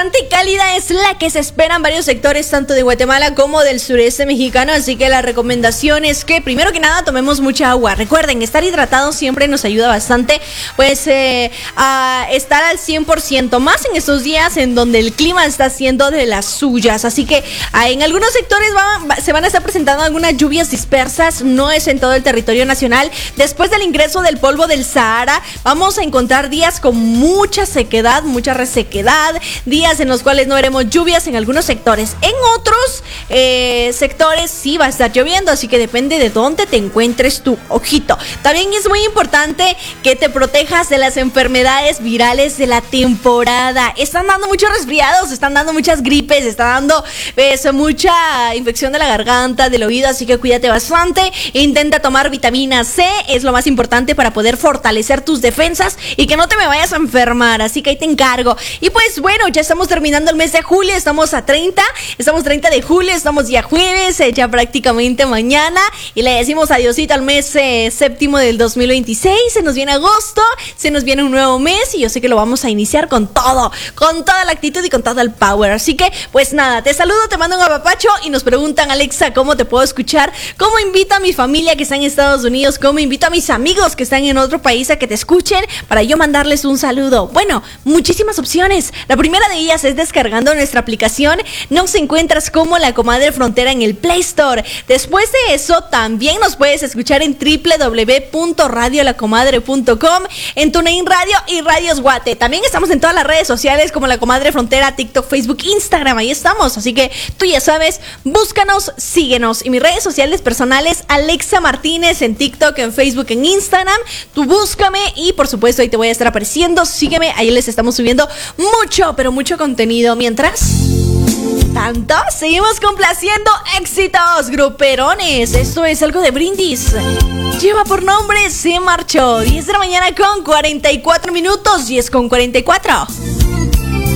bastante cálida es la que se espera en varios sectores, tanto de Guatemala como del sureste mexicano. Así que la recomendación es que, primero que nada, tomemos mucha agua. Recuerden, estar hidratados siempre nos ayuda bastante, pues, a estar al 100%, más en estos días en donde el clima está haciendo de las suyas. Así que en algunos sectores se van a estar presentando algunas lluvias dispersas. No es en todo el territorio nacional. Después del ingreso del polvo del Sahara, vamos a encontrar días con mucha sequedad, mucha resequedad, días en los cuales no veremos lluvias en algunos sectores. En otros sectores sí va a estar lloviendo, así que depende de dónde te encuentres tú. Ojito, también es muy importante que te protejas de las enfermedades virales de la temporada. Están dando muchos resfriados, están dando muchas gripes, está dando mucha infección de la garganta, del oído, así que cuídate bastante. Intenta tomar vitamina C, es lo más importante para poder fortalecer tus defensas y que no te me vayas a enfermar, así que ahí te encargo. Y pues bueno, ya estamos terminando el mes de julio, estamos 30 de julio, estamos ya jueves, ya prácticamente mañana, y le decimos adiosito al mes séptimo del 2026. Se nos viene agosto, se nos viene un nuevo mes y yo sé que lo vamos a iniciar con todo, con toda la actitud y con todo el power. Así que pues nada, te saludo, te mando un apapacho y nos preguntan: Alexa, ¿cómo te puedo escuchar? ¿Cómo invito a mi familia que está en Estados Unidos? ¿Cómo invito a mis amigos que están en otro país a que te escuchen para yo mandarles un saludo? Bueno, muchísimas opciones. La primera de ellas es descargando nuestra aplicación. Nos encuentras como La Comadre Frontera en el Play Store. Después de eso, también nos puedes escuchar en www.radiolacomadre.com, en TuneIn Radio y Radios Guate. También estamos en todas las redes sociales como La Comadre Frontera, TikTok, Facebook, Instagram. Ahí estamos, así que tú ya sabes, búscanos, síguenos. Y mis redes sociales personales, Alexa Martínez, en TikTok, en Facebook, en Instagram. Tú búscame y por supuesto ahí te voy a estar apareciendo. Sígueme, ahí les estamos subiendo mucho, pero mucho contenido. Mientras tanto, seguimos complaciendo éxitos gruperones. Esto es algo de Brindis. Lleva por nombre Se Marchó. 10 de la mañana con 44 minutos. 10 con 44.